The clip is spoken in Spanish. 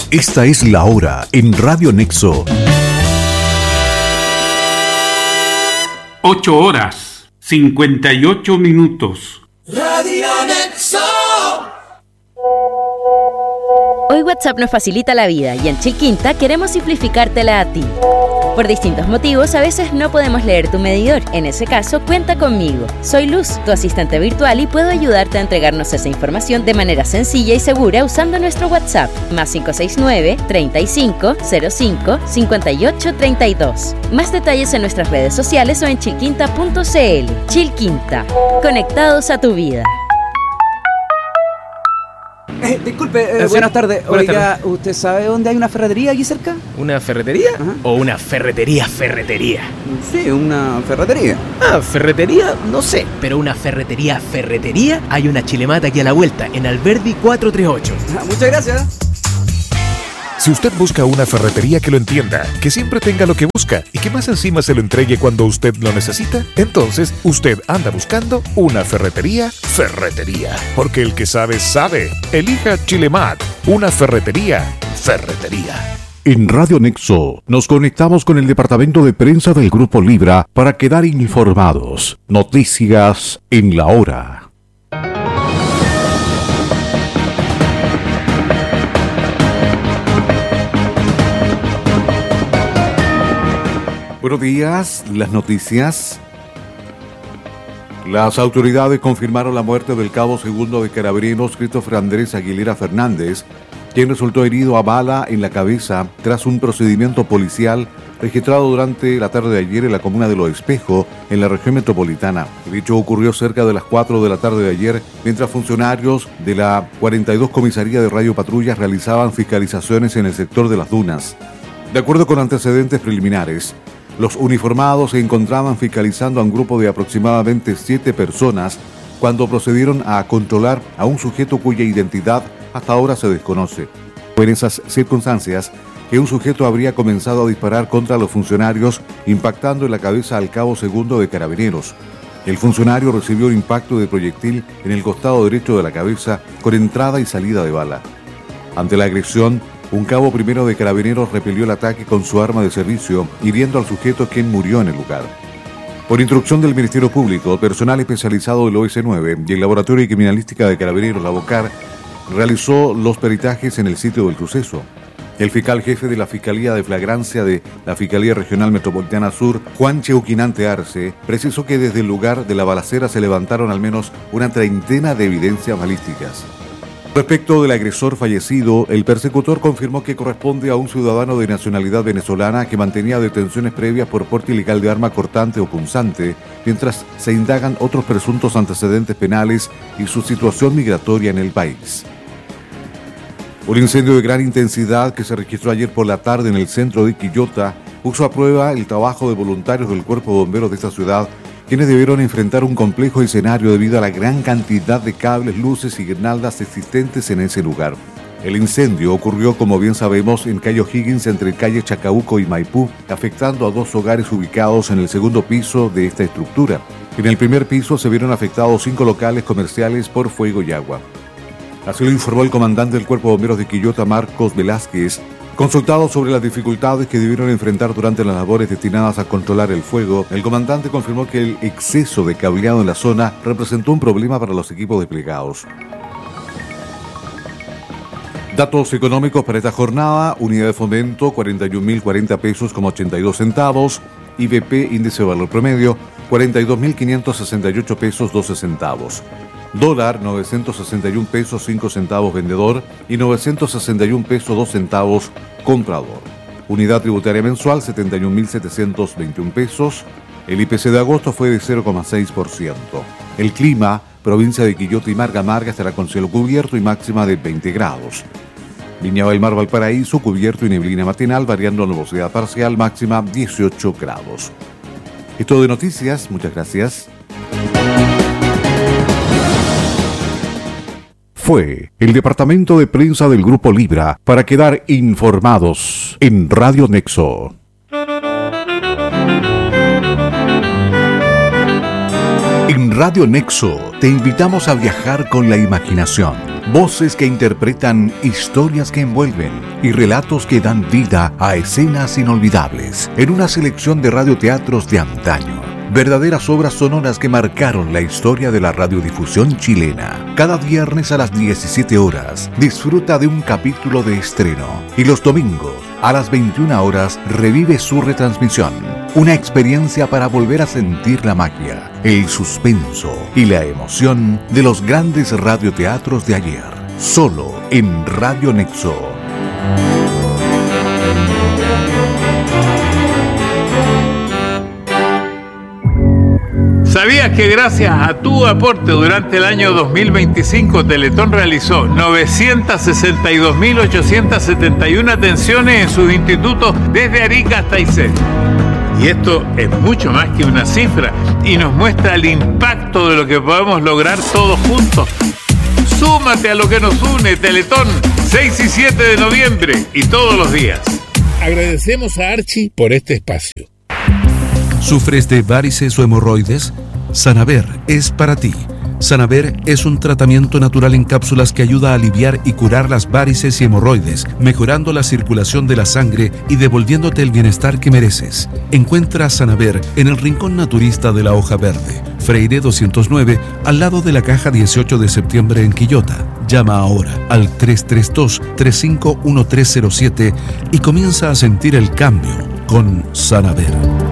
Esta es la hora en Radio Nexo. 8 horas, 58 minutos. Radio Nexo. Hoy WhatsApp nos facilita la vida y en Chilquinta queremos simplificártela a ti. Por distintos motivos, a veces no podemos leer tu medidor. En ese caso, cuenta conmigo. Soy Luz, tu asistente virtual, y puedo ayudarte a entregarnos esa información de manera sencilla y segura usando nuestro WhatsApp, más 569-3505-5832. Más detalles en nuestras redes sociales o en chilquinta.cl. Chilquinta, conectados a tu vida. Disculpe, buenas tardes. Oiga, ¿usted sabe dónde hay una ferretería aquí cerca? ¿Una ferretería? Ajá. ¿O una ferretería? Sí, una ferretería. Ah, ferretería, no sé. Pero una ferretería, hay una Chilemata aquí a la vuelta, en Alberdi 438. Muchas gracias. Si usted busca una ferretería que lo entienda, que siempre tenga lo que busca y que más encima se lo entregue cuando usted lo necesita, entonces usted anda buscando una ferretería. Porque el que sabe, sabe. Elija Chilemat, una ferretería. En Radio Nexo nos conectamos con el departamento de prensa del Grupo Libra para quedar informados. Noticias en la hora. Buenos días, las noticias. Las autoridades confirmaron la muerte del cabo segundo de Carabineros, Christopher Andrés Aguilera Fernández, quien resultó herido a bala en la cabeza tras un procedimiento policial registrado durante la tarde de ayer en la comuna de Los Espejos, en la región metropolitana. El hecho ocurrió cerca de las 4 de la tarde de ayer, mientras funcionarios de la 42 Comisaría de Radio Patrullas realizaban fiscalizaciones en el sector de Las Dunas. De acuerdo con antecedentes preliminares, los uniformados se encontraban fiscalizando a un grupo de aproximadamente 7 personas cuando procedieron a controlar a un sujeto cuya identidad hasta ahora se desconoce. Fue en esas circunstancias que un sujeto habría comenzado a disparar contra los funcionarios, impactando en la cabeza al cabo segundo de Carabineros. El funcionario recibió un impacto de proyectil en el costado derecho de la cabeza con entrada y salida de bala. Ante la agresión, un cabo primero de Carabineros repelió el ataque con su arma de servicio, hiriendo al sujeto, quien murió en el lugar. Por instrucción del Ministerio Público, personal especializado del OS9 y el Laboratorio de Criminalística de Carabineros, la BOCAR, realizó los peritajes en el sitio del suceso. El fiscal jefe de la Fiscalía de Flagrancia de la Fiscalía Regional Metropolitana Sur, Juan Cheuquinante Arce, precisó que desde el lugar de la balacera se levantaron al menos una treintena de evidencias balísticas. Respecto del agresor fallecido, el persecutor confirmó que corresponde a un ciudadano de nacionalidad venezolana que mantenía detenciones previas por porte ilegal de arma cortante o punzante, mientras se indagan otros presuntos antecedentes penales y su situación migratoria en el país. Un incendio de gran intensidad que se registró ayer por la tarde en el centro de Quillota puso a prueba el trabajo de voluntarios del Cuerpo de Bomberos de esta ciudad, quienes debieron enfrentar un complejo escenario debido a la gran cantidad de cables, luces y guirnaldas existentes en ese lugar. El incendio ocurrió, como bien sabemos, en calle O'Higgins, entre calle Chacabuco y Maipú, afectando a 2 hogares ubicados en el segundo piso de esta estructura. En el primer piso se vieron afectados 5 locales comerciales por fuego y agua. Así lo informó el comandante del Cuerpo de Bomberos de Quillota, Marcos Velázquez. Consultado sobre las dificultades que debieron enfrentar durante las labores destinadas a controlar el fuego, el comandante confirmó que el exceso de cableado en la zona representó un problema para los equipos desplegados. Datos económicos para esta jornada: unidad de fomento 41.040 pesos con 82 centavos, IVP, índice de valor promedio, 42.568 pesos 12 centavos. Dólar, 961 pesos 5 centavos vendedor y 961 pesos 2 centavos comprador. Unidad tributaria mensual, 71.721 pesos. El IPC de agosto fue de 0,6%. El clima, provincia de Quillota y Marga estará con cielo cubierto y máxima de 20 grados. Viña del Mar, Valparaíso, cubierto y neblina matinal, variando a nubosidad parcial, máxima 18 grados. Es todo de noticias, muchas gracias. Fue el departamento de prensa del Grupo Libra para quedar informados en Radio Nexo. En Radio Nexo te invitamos a viajar con la imaginación. Voces que interpretan historias que envuelven y relatos que dan vida a escenas inolvidables en una selección de radioteatros de antaño. Verdaderas obras sonoras que marcaron la historia de la radiodifusión chilena. Cada viernes a las 17 horas disfruta de un capítulo de estreno y los domingos a las 21 horas revive su retransmisión. Una experiencia para volver a sentir la magia, el suspenso y la emoción de los grandes radioteatros de ayer. Solo en Radio Nexo. ¿Sabías que gracias a tu aporte durante el año 2025 Teletón realizó 962.871 atenciones en sus institutos desde Arica hasta Aysén? Y esto es mucho más que una cifra y nos muestra el impacto de lo que podemos lograr todos juntos. Súmate a lo que nos une, Teletón, 6 y 7 de noviembre y todos los días. Agradecemos a Archie por este espacio. ¿Sufres de varices o hemorroides? Sanaver es para ti. Sanaver es un tratamiento natural en cápsulas que ayuda a aliviar y curar las varices y hemorroides, mejorando la circulación de la sangre y devolviéndote el bienestar que mereces. Encuentra Sanaver en el Rincón Naturista de la Hoja Verde, Freire 209, al lado de la Caja 18 de septiembre en Quillota. Llama ahora al 332-351307 y comienza a sentir el cambio con Sanaver.